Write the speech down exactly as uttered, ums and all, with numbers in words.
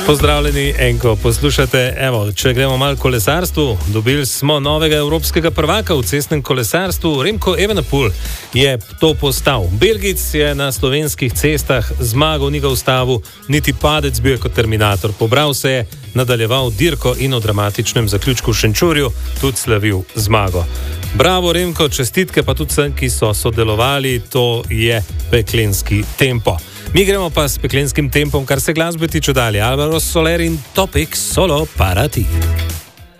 Pozdravljeni, enko, poslušate, evo, če gremo malo kolesarstvu, dobili smo novega evropskega prvaka v cestnem kolesarstvu, Remko Evenepoel je to postal. Belgic je na slovenskih cestah zmagal, ni ga ustavil, niti padec, bil je kot Terminator, pobral se je, nadaljeval dirko in v dramatičnem zaključku v Šenčurju tudi slavil zmago. Bravo, Remko, čestitke pa tudi vsem, ki so sodelovali, to je peklenski tempo. Mi gremo pa s peklenskim tempom, kar se glasbe tiče dalje. Alvaro Soler in Topic Solo para ti.